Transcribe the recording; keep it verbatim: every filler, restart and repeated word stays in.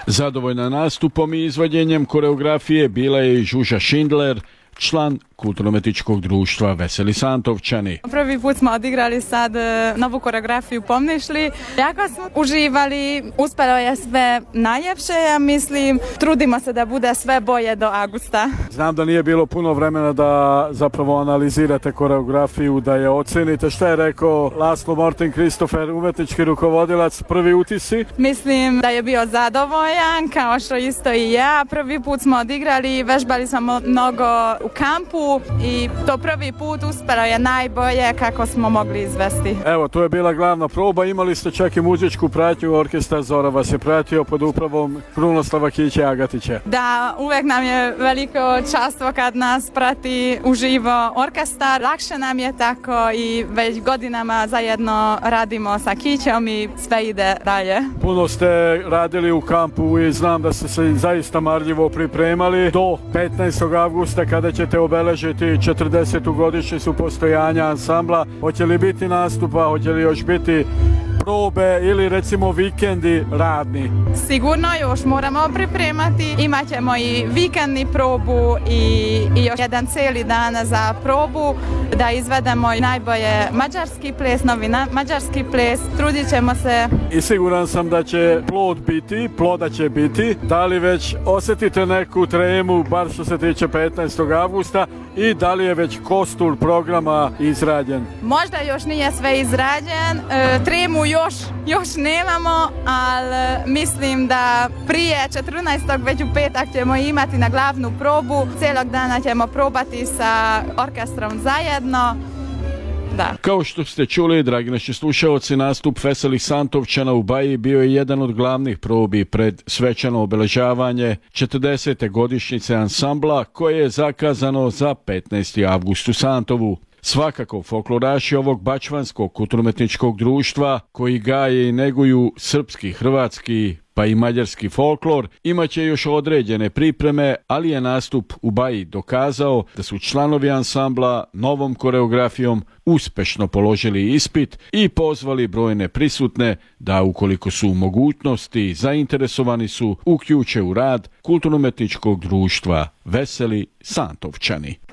Zadovoljna nastupom i izvođenjem koreografije bila je i Žuža Šindler, član Kulturno-umjetničkog društva Veseli Santovčani. Prvi put smo odigrali sad novu koreografiju Pomnišli. Jako smo uživali, uspjelo je sve najljepše, ja mislim. Trudimo se da bude sve bolje do avgusta. Znam da nije bilo puno vremena da zapravo analizirate koreografiju, da je ocenite. Šta je rekao Laslo Morten Kristofer, umjetnički rukovodilac, prvi utisci? Mislim da je bio zadovoljan, kao što isto i ja. Prvi put smo odigrali, vežbali smo mnogo u kampu i to prvi put uspjelo je najbolje kako smo mogli izvesti. Evo, to je bila glavna proba, imali ste čak i muzičku pratnju, orkestar Zora vas je pratio pod upravom Krunoslava Kiće-Agatića. Da, uvijek nam je veliko častvo kad nas prati uživo orkestar, lakše nam je tako i već godinama zajedno radimo sa Kićom i sve ide dalje. Puno ste radili u kampu i znam da ste se zaista marljivo pripremali do petnaestog avgusta kada ćete obeležiti četrdesetu godišnjicu postojanja ansambla. Hoće li biti nastupa, hoće li još biti probe ili recimo vikendi radni? Sigurno još moramo pripremati, imat ćemo i vikendni probu i, i još jedan cijeli dan za probu da izvedemo i najbolje mađarski ples, novi na, mađarski ples, trudit ćemo se. I siguran sam da će plod biti, ploda će biti. Da li već osjetite neku tremu, bar što se tiče petnaestog avgusta i da li je već kostur programa izrađen? Možda još nije sve izrađen, e, tremu još, još nemamo, ali mislim da prije četrnaestog već u petak ćemo imati na glavnu probu. Cijelog dana ćemo probati sa orkestrom zajedno. Da. Kao što ste čuli, dragi naši slušaoci, nastup Veselih Santovčana u Baji bio je jedan od glavnih probi pred svečano obeležavanje četrdesete godišnjice ansambla koje je zakazano za petnaesti avgust u Santovu. Svakako, folkloraši ovog bačvanskog kulturno-umjetničkog društva koji gaje i neguju srpski, hrvatski pa i mađarski folklor imaće još određene pripreme, ali je nastup u Baji dokazao da su članovi ansambla novom koreografijom uspešno položili ispit i pozvali brojne prisutne da ukoliko su u mogućnosti zainteresovani su uključe u rad Kulturno-umjetničkog društva Veseli Santovčani.